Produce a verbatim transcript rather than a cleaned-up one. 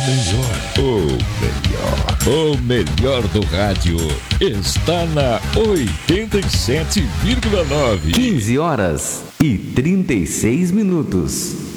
melhor, o melhor, o melhor do rádio está na oitenta e sete vírgula nove. quinze horas e trinta e seis minutos.